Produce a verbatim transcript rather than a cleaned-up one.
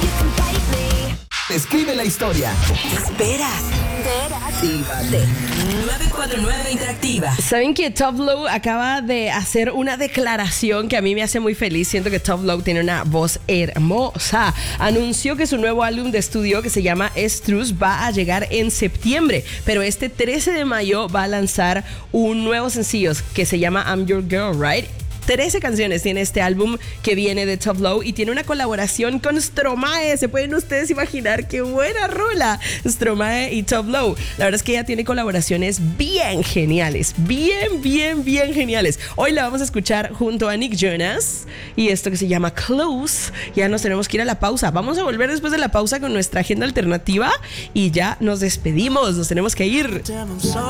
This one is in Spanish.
Escribe la historia. Espera. Interactívate. nueve cuatro nueve Interactiva. ¿Saben que Tove Lo acaba de hacer una declaración que a mí me hace muy feliz? Siento que Tove Lo tiene una voz hermosa. Anunció que su nuevo álbum de estudio, que se llama Estrus, va a llegar en septiembre, pero este trece de mayo va a lanzar un nuevo sencillo que se llama I'm Your Girl, Right? trece canciones tiene este álbum que viene de Tove Lo y tiene una colaboración con Stromae. ¿Se pueden ustedes imaginar qué buena rola? Stromae y Tove Lo. La verdad es que ella tiene colaboraciones bien geniales, bien, bien, bien geniales. Hoy la vamos a escuchar junto a Nick Jonas y esto que se llama Close. Ya nos tenemos que ir a la pausa. Vamos a volver después de la pausa con nuestra agenda alternativa y ya nos despedimos. Nos tenemos que ir.